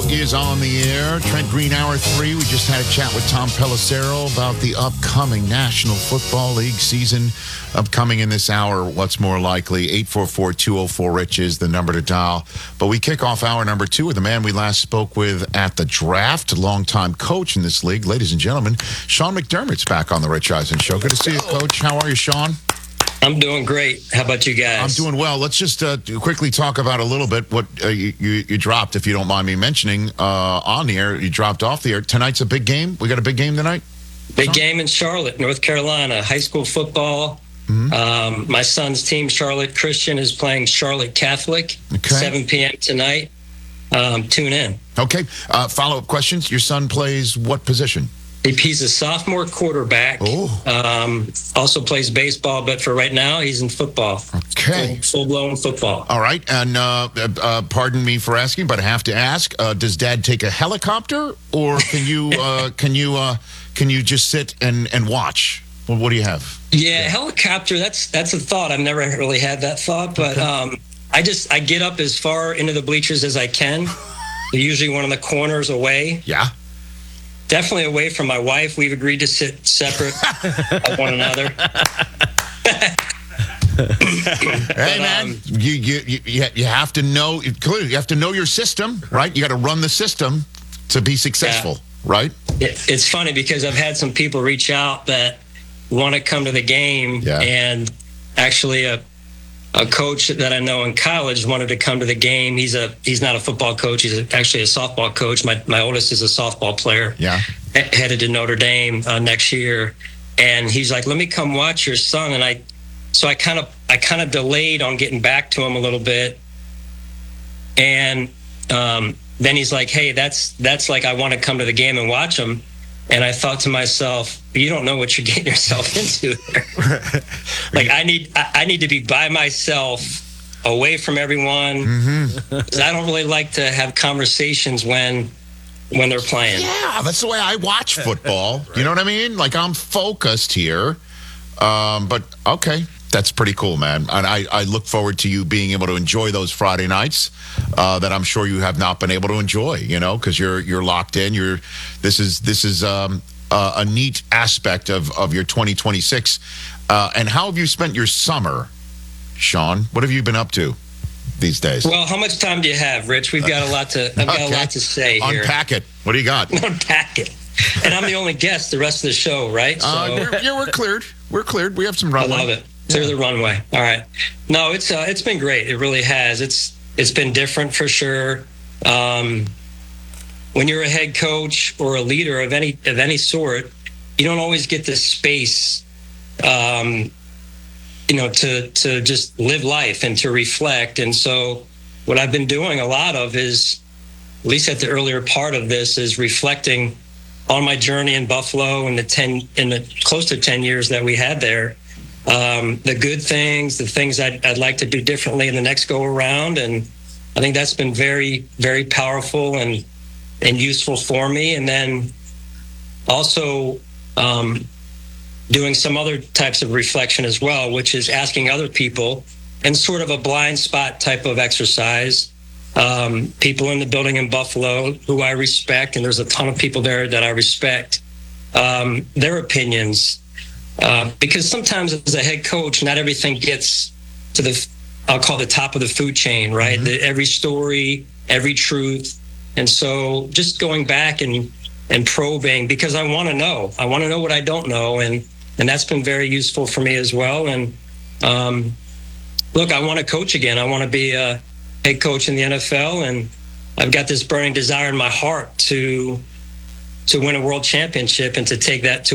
is on the air. Trent Green, Hour 3. We just had a chat with Tom Pelissero about the upcoming National Football League season. Upcoming in this hour, what's more likely? 844-204-RICH is the number to dial. But we kick off hour number 2 with the man we last spoke with at the draft, longtime coach in this league. Ladies and gentlemen, Sean McDermott's back on the Rich Eisen Show. Good to see you, Coach. How are you, Sean? I'm doing great. How about you guys? I'm doing well. Let's just quickly talk about a little bit what you dropped, if you don't mind me mentioning, on the air. You dropped off the air. Tonight's a big game. We got a big game tonight? Big game in Charlotte, North Carolina, high school football. Mm-hmm. My son's team, Charlotte Christian, is playing Charlotte Catholic, 7 p.m. tonight. Tune in. Okay. Follow-up questions. Your son plays what position? He's a sophomore quarterback. Also plays baseball, but for right now, he's in football. Okay. Full-blown football. All right. And pardon me for asking, but I have to ask, does Dad take a helicopter, or can you can you just sit and watch? Well, what do you have? Yeah, helicopter, that's a thought. I've never really had that thought, but I get up as far into the bleachers as I can. Usually one of the corners away. Yeah. Definitely away from my wife. We've agreed to sit separate of one another. Hey, man, you have to know, clearly, you have to know your system, right? You got to run the system to be successful, right? It's funny because I've had some people reach out that want to come to the game, and actually a coach that I know in college wanted to come to the game. He's not a football coach. He's actually a softball coach. My oldest is a softball player. Yeah. Headed to Notre Dame next year. And he's like, let me come watch your son. And I kind of delayed on getting back to him a little bit. And then he's like, hey, that's like, I want to come to the game and watch him. And I thought to myself, you don't know what you're getting yourself into there. Like I need to be by myself, away from everyone. Mm-hmm. I don't really like to have conversations when they're playing. Yeah, that's the way I watch football. Right. You know what I mean? Like I'm focused here. But okay, that's pretty cool, man. And I look forward to you being able to enjoy those Friday nights that I'm sure you have not been able to enjoy, you know, because you're locked in. This is a neat aspect of your 2026. And how have you spent your summer, Sean? What have you been up to these days? Well, how much time do you have, Rich? I've got a lot to say here. Unpack it. What do you got? Unpack it. And I'm the only guest the rest of the show, right? So, we're cleared. We're cleared. We have some runway. I love it. Clear the runway. All right. No, it's been great. It really has. It's been different for sure. When you're a head coach or a leader of any sort, you don't always get the space, to just live life and to reflect. And so, what I've been doing a lot of is, at least at the earlier part of this, is reflecting on my journey in Buffalo and the close to 10 years that we had there. The good things, the things I'd like to do differently in the next go around. And I think that's been very, very powerful and useful for me. And then also doing some other types of reflection as well, which is asking other people in sort of a blind spot type of exercise. People in the building in Buffalo who I respect, and there's a ton of people there that I respect, their opinions. Because sometimes as a head coach, not everything gets to I'll call the top of the food chain, right? Mm-hmm. Every story, every truth. And so just going back and probing, because I want to know what I don't know. And that's been very useful for me as well. And look, I want to coach again. I want to be a head coach in the NFL. And I've got this burning desire in my heart to win a world championship and to take that to